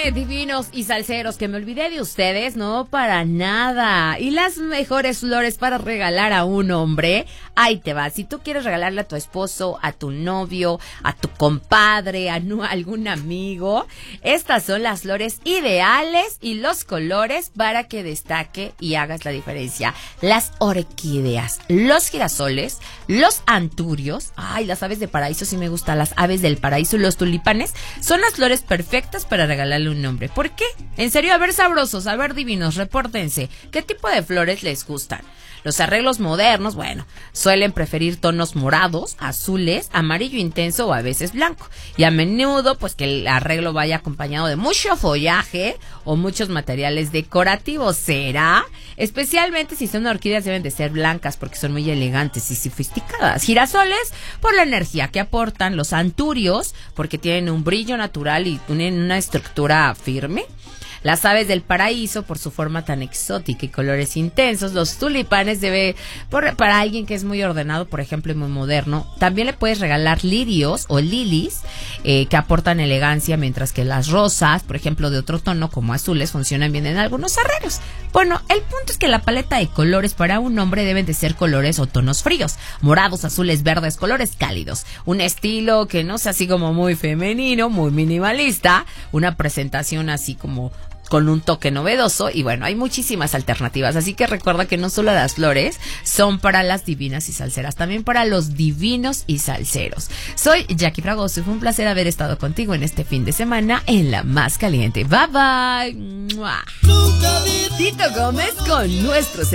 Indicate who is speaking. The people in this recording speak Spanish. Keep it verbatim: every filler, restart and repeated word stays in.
Speaker 1: Oye, divinos y salseros, que me olvidé de ustedes, no para nada. Y las mejores flores para regalar a un hombre, ahí te va. Si tú quieres regalarle a tu esposo, a tu novio, a tu compadre, a, no, a algún amigo, estas son las flores ideales y los colores para que destaque y hagas la diferencia. Las orquídeas, los girasoles, los anturios, ay, las aves de paraíso sí me gustan, las aves del paraíso y los tulipanes son las flores perfectas para regalarle un hombre. ¿Por qué? En serio, a ver sabrosos, a ver divinos, repórtense. ¿Qué tipo de flores les gustan? Los arreglos modernos, bueno, suelen preferir tonos morados, azules, amarillo intenso o a veces blanco. Y a menudo, pues que el arreglo vaya acompañado de mucho follaje o muchos materiales decorativos. ¿Será? Especialmente si son orquídeas deben de ser blancas porque son muy elegantes y sofisticadas. Girasoles por la energía que aportan. Los anturios porque tienen un brillo natural y tienen una estructura firme. Las aves del paraíso por su forma tan exótica y colores intensos. Los tulipanes debe por, para alguien que es muy ordenado, por ejemplo, y muy moderno. También le puedes regalar lirios o lilies eh, que aportan elegancia, mientras que las rosas, por ejemplo, de otro tono como azules, funcionan bien en algunos arreglos. Bueno, el punto es que la paleta de colores para un hombre deben de ser colores o tonos fríos, morados, azules, verdes, colores cálidos. Un estilo que no sea así como muy femenino, muy minimalista, una presentación así como con un toque novedoso y bueno, hay muchísimas alternativas, así que recuerda que no solo las flores son para las divinas y salseras, también para los divinos y salseros. Soy Jackie Fragoso y fue un placer haber estado contigo en este fin de semana en La Más Caliente. Bye bye. ¡Mua! Tito Gómez con nuestros